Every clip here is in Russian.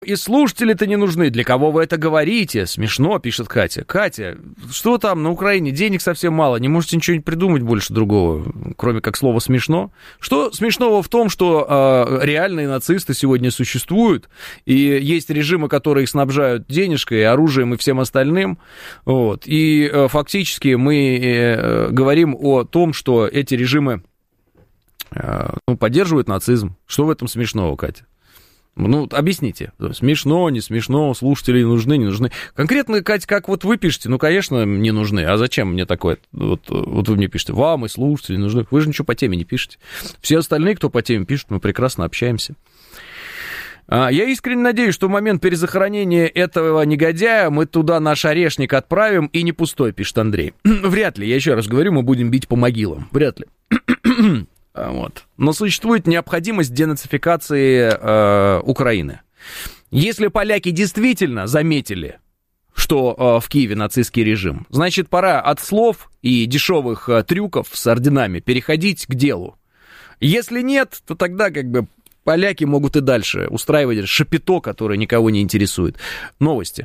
И слушатели-то не нужны. Для кого вы это говорите? Смешно, пишет Катя. Катя, что там на Украине? Денег совсем мало. Не можете ничего не придумать больше другого, кроме как слова «смешно». Что смешного в том, что реальные нацисты сегодня существуют, и есть режимы, которые их снабжают денежкой, оружием и всем остальным. Вот. И фактически мы говорим о том, что эти режимы поддерживают нацизм. Что в этом смешного, Катя? Ну, объясните. Смешно, не смешно, слушатели нужны, не нужны. Конкретно, Катя, как вот вы пишете, ну, конечно, не нужны. А зачем мне такое? Вот вы мне пишете, вам и слушатели нужны. Вы же ничего по теме не пишете. Все остальные, кто по теме пишет, мы прекрасно общаемся. Я искренне надеюсь, что в момент перезахоронения этого негодяя мы туда наш орешник отправим, и не пустой, пишет Андрей. Вряд ли, я еще раз говорю, мы будем бить по могилам. Вряд ли. Вот. Но существует необходимость денацификации Украины. Если поляки действительно заметили, что в Киеве нацистский режим, значит, пора от слов и дешевых трюков с орденами переходить к делу. Если нет, то тогда как бы поляки могут и дальше устраивать шапито, которое никого не интересует. Новости.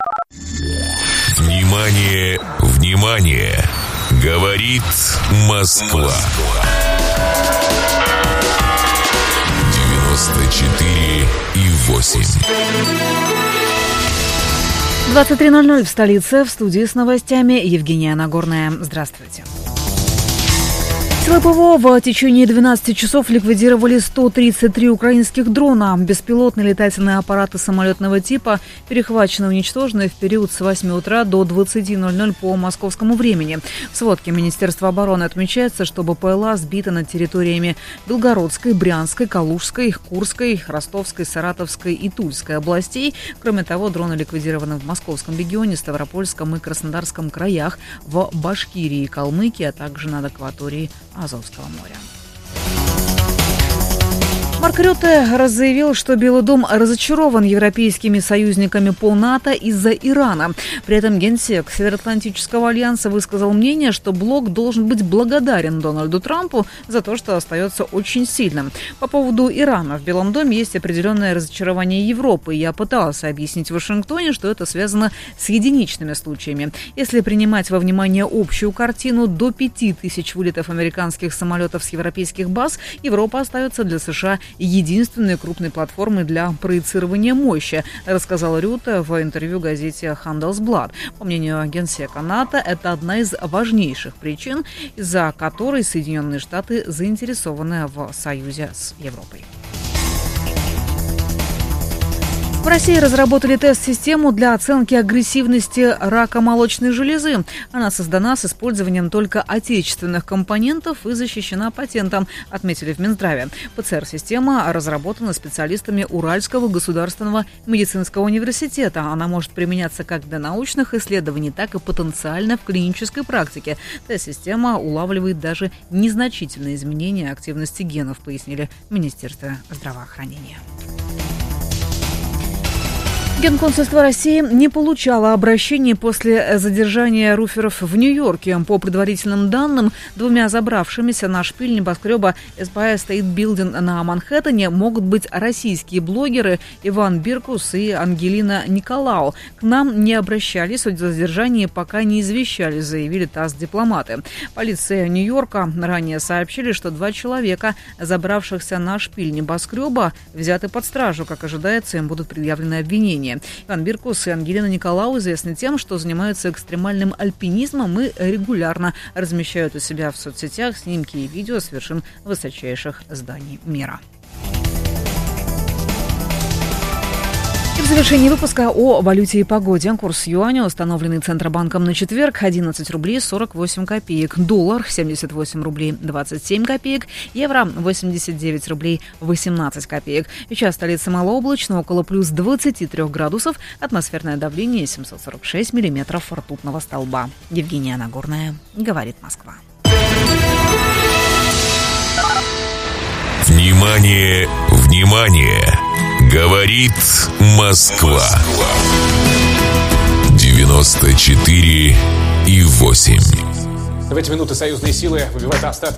Внимание, внимание! Говорит Москва. 94,8. 23:00 в столице. В студии с новостями Евгения Нагорная. Здравствуйте. Силы ПВО в течение 12 часов ликвидировали 133 украинских дрона. Беспилотные летательные аппараты самолетного типа перехвачены и уничтожены в период с 8 утра до 20:00 по московскому времени. В сводке Министерства обороны отмечается, что БПЛА сбиты над территориями Белгородской, Брянской, Калужской, Курской, Ростовской, Саратовской и Тульской областей. Кроме того, дроны ликвидированы в Московском регионе, Ставропольском и Краснодарском краях, в Башкирии и Калмыкии, а также над акваторией Азовского моря. Марк Рютте заявил, что Белый дом разочарован европейскими союзниками по НАТО из-за Ирана. При этом генсек Североатлантического альянса высказал мнение, что блок должен быть благодарен Дональду Трампу за то, что остается очень сильным. По поводу Ирана в Белом доме есть определенное разочарование Европы. Я пытался объяснить в Вашингтоне, что это связано с единичными случаями. Если принимать во внимание общую картину, до 5000 вылетов американских самолетов с европейских баз, Европа остается для США единственной крупной платформой для проецирования мощи, рассказал Рютте в интервью газете Handelsblad. По мнению генсека НАТО, это одна из важнейших причин, из-за которой Соединенные Штаты заинтересованы в союзе с Европой. В России разработали тест-систему для оценки агрессивности рака молочной железы. Она создана с использованием только отечественных компонентов и защищена патентом, отметили в Минздраве. ПЦР-система разработана специалистами Уральского государственного медицинского университета. Она может применяться как для научных исследований, так и потенциально в клинической практике. Тест-система улавливает даже незначительные изменения активности генов, пояснили в Министерстве здравоохранения. Генконсульство России не получало обращений после задержания руферов в Нью-Йорке. По предварительным данным, двумя забравшимися на шпиль небоскреба Empire State Building на Манхэттене могут быть российские блогеры Иван Биркус и Ангелина Николау. К нам не обращались, о задержании пока не извещали, заявили ТАСС-дипломаты. Полиция Нью-Йорка ранее сообщили, что 2 человека, забравшихся на шпиль небоскреба, взяты под стражу. Как ожидается, им будут предъявлены обвинения. Иван Биркус и Ангелина Николау известны тем, что занимаются экстремальным альпинизмом и регулярно размещают у себя в соцсетях снимки и видео с вершин высочайших зданий мира. И в завершении выпуска о валюте и погоде. Курс юаня, установленный Центробанком на четверг, 11 рублей 48 копеек. Доллар 78 рублей 27 копеек. Евро 89 рублей 18 копеек. Сейчас столица малооблачно, около плюс 23 градусов. Атмосферное давление 746 миллиметров ртутного столба. Евгения Нагорная, говорит Москва. Внимание, внимание! Говорит Москва. 94,8. В эти минуты союзные силы выбивают остатки